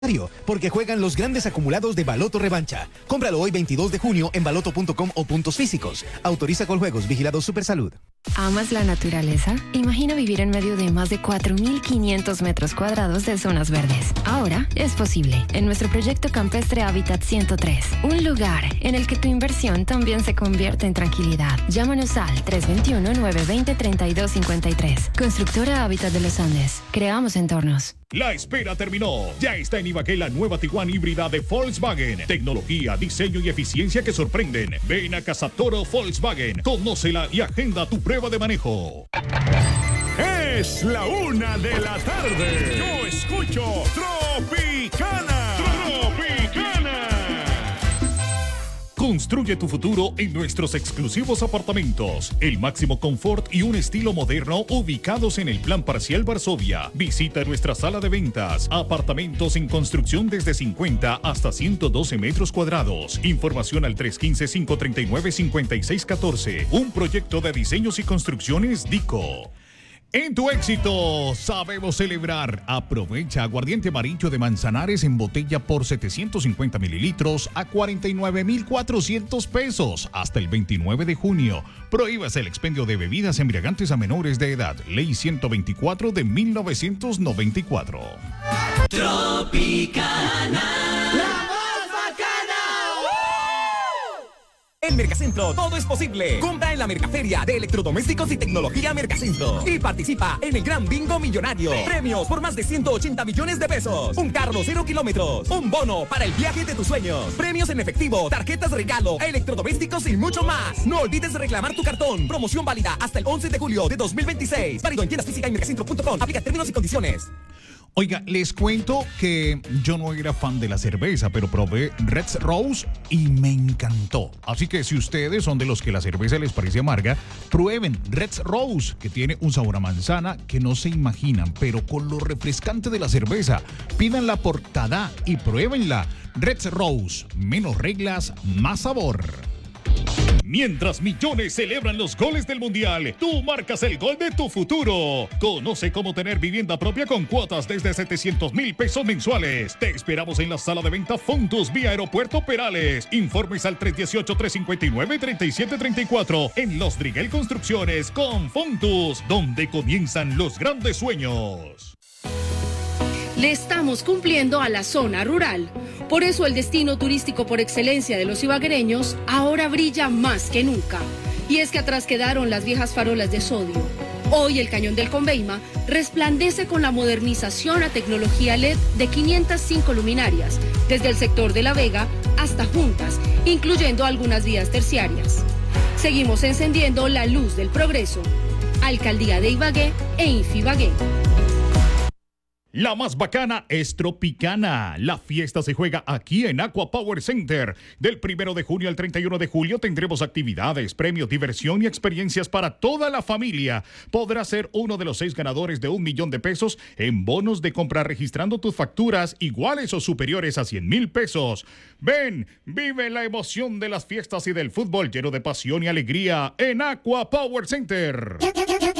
Porque juegan los grandes acumulados de Baloto Revancha. Cómpralo hoy 22 de junio en baloto.com o puntos físicos. Autoriza con juegos, vigilado Supersalud. ¿Amas la naturaleza? Imagina vivir en medio de más de 4.500 metros cuadrados de zonas verdes. Ahora es posible en nuestro proyecto campestre Hábitat 103. Un lugar en el que tu inversión también se convierte en tranquilidad. Llámanos al 321-920-3253. Constructora Hábitat de los Andes. Creamos entornos. La espera terminó. Ya está en Ibagué la nueva Tiguan híbrida de Volkswagen. Tecnología, diseño y eficiencia que sorprenden. Ven a Casa Toro Volkswagen. Conócela y agenda tu prueba de manejo. Es la 1 de la tarde. Yo escucho Tropicana. Construye tu futuro en nuestros exclusivos apartamentos. El máximo confort y un estilo moderno ubicados en el Plan Parcial Varsovia. Visita nuestra sala de ventas. Apartamentos en construcción desde 50 hasta 112 metros cuadrados. Información al 315-539-5614. Un proyecto de diseños y construcciones DICO. En tu éxito, sabemos celebrar. Aprovecha aguardiente amarillo de Manzanares en botella por 750 mililitros a 49,400 pesos hasta el 29 de junio. Prohíbas el expendio de bebidas embriagantes a menores de edad. Ley 124 de 1994. Tropicana. En Mercacentro todo es posible. Compra en la Mercaferia de Electrodomésticos y Tecnología Mercacentro y participa en el Gran Bingo Millonario. Premios por más de 180 millones de pesos. Un carro 0 kilómetros. Un bono para el viaje de tus sueños. Premios en efectivo, tarjetas regalo, electrodomésticos y mucho más. No olvides reclamar tu cartón. Promoción válida hasta el 11 de julio de 2026. Válido en tiendas físicas y mercacentro.com. Aplica términos y condiciones. Oiga, les cuento que yo no era fan de la cerveza, pero probé Red Rose y me encantó. Así que si ustedes son de los que la cerveza les parece amarga, prueben Red Rose, que tiene un sabor a manzana que no se imaginan, pero con lo refrescante de la cerveza. Pídanla por Tada y pruébenla. Red Rose, menos reglas, más sabor. Mientras millones celebran los goles del Mundial, tú marcas el gol de tu futuro. Conoce cómo tener vivienda propia con cuotas desde 700,000 pesos mensuales. Te esperamos en la sala de venta Fontus vía Aeropuerto Perales. Informes al 318-359-3734 en Los Driguel Construcciones con Fontus, donde comienzan los grandes sueños. Le estamos cumpliendo a la zona rural. Por eso el destino turístico por excelencia de los ibaguereños ahora brilla más que nunca. Y es que atrás quedaron las viejas farolas de sodio. Hoy el Cañón del Conveima resplandece con la modernización a tecnología LED de 505 luminarias, desde el sector de La Vega hasta Juntas, incluyendo algunas vías terciarias. Seguimos encendiendo la luz del progreso. Alcaldía de Ibagué e Infibagué. La más bacana es Tropicana. La fiesta se juega aquí en Aqua Power Center. Del 1 de junio al 31 de julio tendremos actividades, premios, diversión y experiencias para toda la familia. Podrás ser uno de los 6 ganadores de 1 millón de pesos en bonos de compra registrando tus facturas iguales o superiores a 100,000 pesos. Ven, vive la emoción de las fiestas y del fútbol lleno de pasión y alegría en Aqua Power Center.